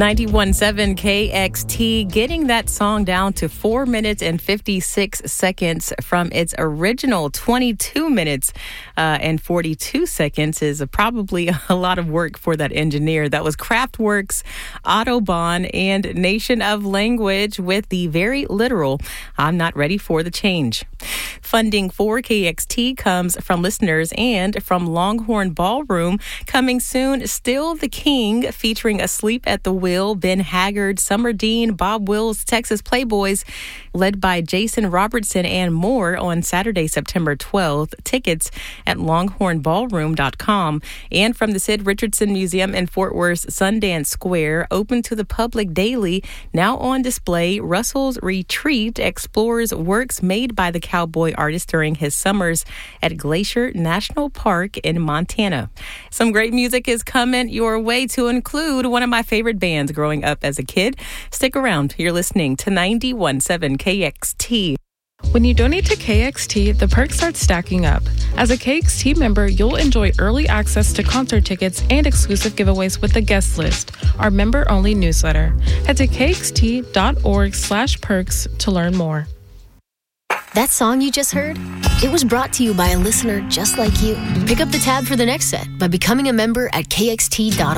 91.7 KXT, getting that song down to 4 minutes and 56 seconds from its original 22 minutes and 42 seconds is probably a lot of work for that engineer. That was Kraftwerk's Autobahn and Nation of Language with the very literal, I'm not ready for the change. Funding for KXT comes from listeners and from Longhorn Ballroom. Coming soon, Still the King, featuring Asleep at the Wheel, Ben Haggard, Summer Dean, Bob Wills, Texas Playboys, led by Jason Robertson, and more on Saturday, September 12th. Tickets at longhornballroom.com. And from the Sid Richardson Museum in Fort Worth's Sundance Square, open to the public daily, now on display, Russell's Retreat explores works made by the cowboy artist during his summers at Glacier National Park in Montana. Some great music is coming your way, to include one of my favorite bands growing up as a kid. Stick around. You're listening to 91.7 KXT. When you donate to KXT, the perks start stacking up. As a KXT member, you'll enjoy early access to concert tickets and exclusive giveaways with the guest list, our member-only newsletter. Head to kxt.org/perks to learn more. That song you just heard? It was brought to you by a listener just like you. Pick up the tab for the next set by becoming a member at kxt.org.